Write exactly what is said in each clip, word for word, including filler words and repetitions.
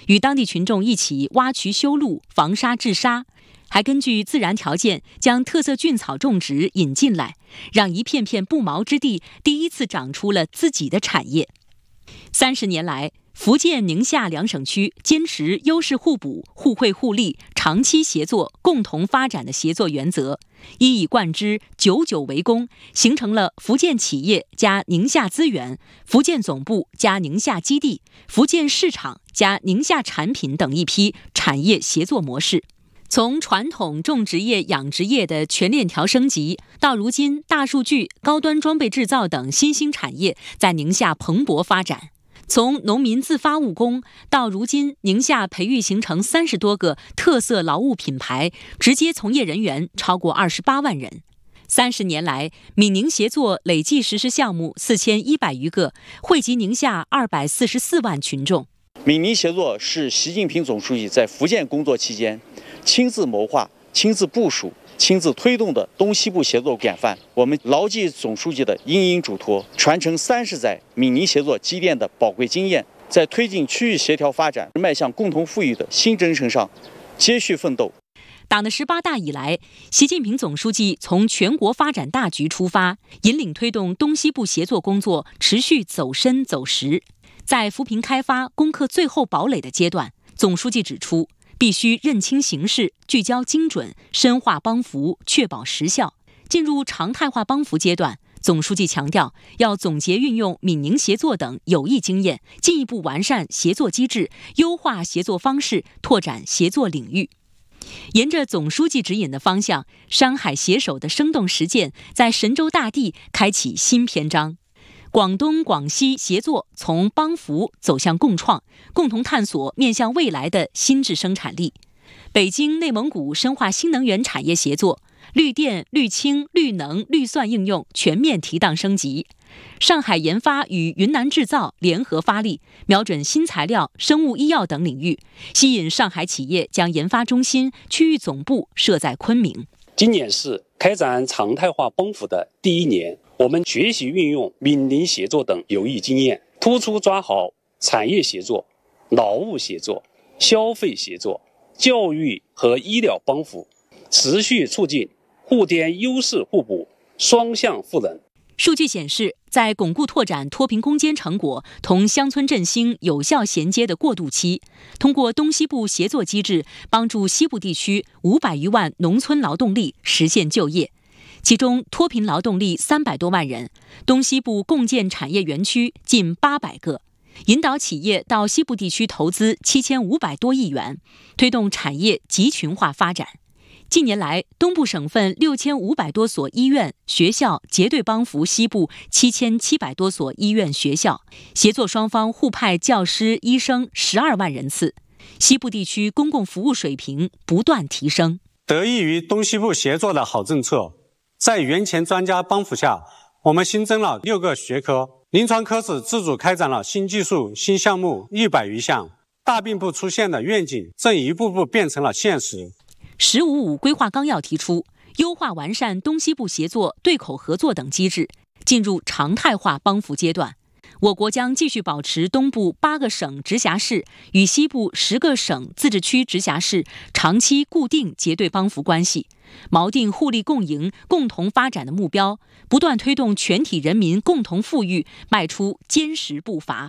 与当地群众一起挖渠修路、防沙治沙，还根据自然条件将特色菌草种植引进来，让一片片不毛之地第一次长出了自己的产业。三十年来，福建、宁夏两省区坚持优势互补、互惠互利、长期协作、共同发展的协作原则，一以贯之，久久为功，形成了福建企业加宁夏资源、福建总部加宁夏基地、福建市场加宁夏产品等一批产业协作模式。从传统种植业、养殖业的全链条升级，到如今大数据、高端装备制造等新兴产业在宁夏蓬勃发展。从农民自发务工到如今，宁夏培育形成三十多个特色劳务品牌，直接从业人员超过二十八万人。三十年来，闽宁协作累计实施项目四千一百余个，惠及宁夏二百四十四万群众。 闽宁协作是习近平总书记在福建工作期间亲自谋划、亲自部署、亲自推动的东西部协作典范。我们牢记总书记的殷殷嘱托，传承三十载闽宁协作积淀的宝贵经验，在推进区域协调发展、迈向共同富裕的新征程上接续奋斗。 党的十八大以来，习近平总书记从全国发展大局出发，引领推动东西部协作工作持续走深走实。在扶贫开发攻克最后堡垒的阶段，总书记指出，必须认清形势，聚焦精准，深化帮扶，确保实效。进入常态化帮扶阶段，总书记强调，要总结运用闽宁协作等有益经验，进一步完善协作机制，优化协作方式，拓展协作领域。沿着总书记指引的方向，山海携手的生动实践在神州大地开启新篇章。广东、广西协作从帮扶走向共创，共同探索面向未来的新质生产力。北京、内蒙古深化新能源产业协作，绿电、绿氢、绿能、绿算应用全面提档升级。上海研发与云南制造联合发力，瞄准新材料、生物医药等领域，吸引上海企业将研发中心、区域总部设在昆明。 今年是开展常态化帮扶的第一年，我们学习运用闽宁协作等有益经验，突出抓好产业协作、劳务协作、消费协作、教育和医疗帮扶，持续促进互联优势互补、双向赋能。 数据显示，在巩固拓展脱贫攻坚成果同乡村振兴有效衔接的过渡期，通过东西部协作机制，帮助西部地区五百余万农村劳动力实现就业，其中脱贫劳动力三百多万人，东西部共建产业园区近八百个，引导企业到西部地区投资七千五百多亿元，推动产业集群化发展。近年来，东部省份六千五百多所医院、学校结对帮扶西部七千七百多所医院、学校，协作双方互派教师、医生十二万人次，西部地区公共服务水平不断提升。 得益于东西部协作的好政策，在院前专家帮扶下，我们新增了六个学科，临床科室自主开展了新技术、新项目一百余项，大并不出现的愿景正一步步变成了现实。 十五五规划纲要提出，优化完善东西部协作、对口合作等机制，进入常态化帮扶阶段。我国将继续保持东部八个省直辖市与西部十个省自治区直辖市长期固定结对帮扶关系，锚定互利共赢、共同发展的目标，不断推动全体人民共同富裕迈出坚实步伐。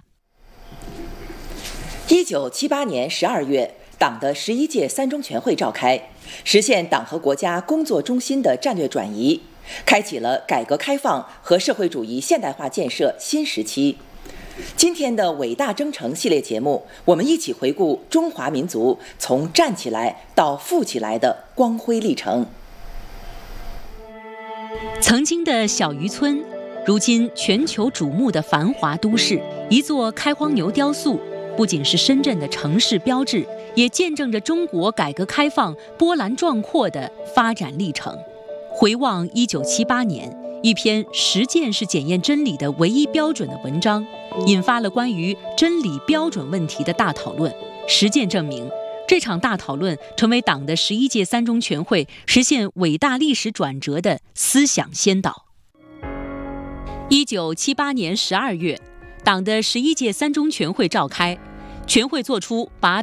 一九七八年十二月，党的十一届三中全会召开，实现党和国家工作中心的战略转移，开启了改革开放和社会主义现代化建设新时期。今天的伟大征程系列节目，我们一起回顾中华民族从站起来到富起来的光辉历程。 曾经的小渔村，如今全球瞩目的繁华都市，一座开荒牛雕塑，不仅是深圳的城市标志，也见证着中国改革开放波澜壮阔的发展历程。回望一九七八年，一篇实践是检验真理的唯一标准的文章，引发了关于真理标准问题的大讨论。实践证明，这场大讨论成为党的十一届三中全会实现伟大历史转折的思想先导。一九七八年十二月，党的十一届三中全会召开，全会作出把